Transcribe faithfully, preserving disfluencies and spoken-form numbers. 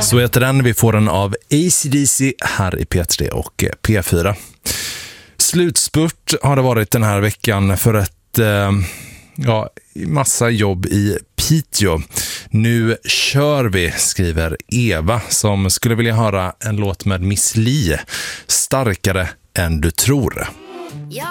Så heter den. Vi får den av A C D C här i P tre och P fyra. Slutspurt har det varit den här veckan för ett eh, ja, massa jobb i Piteå. Nu kör vi, skriver Eva som skulle vilja höra en låt med Miss Li, Starkare än du tror.